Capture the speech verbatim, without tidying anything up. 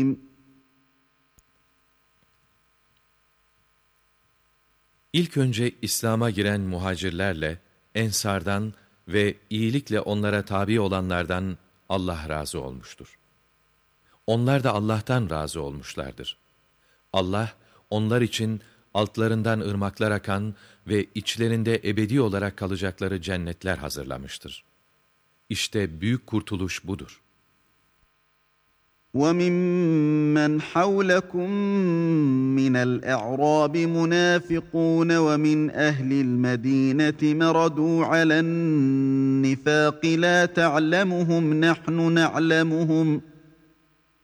İlk önce İslam'a giren muhacirlerle, ensardan ve iyilikle onlara tabi olanlardan Allah razı olmuştur. Onlar da Allah'tan razı olmuşlardır. Allah, onlar için altlarından ırmaklar akan ve içlerinde ebedi olarak kalacakları cennetler hazırlamıştır. İşte büyük kurtuluş budur. وَمِمَّنْ حَوْلَكُمْ مِنَ الْأَعْرَابِ مُنَافِقُونَ وَمِنْ أَهْلِ الْمَدِينَةِ مَرَدُوا عَلَى النِّفَاقِ لَا تَعْلَمُهُمْ نَحْنُ نَعْلَمُهُمْ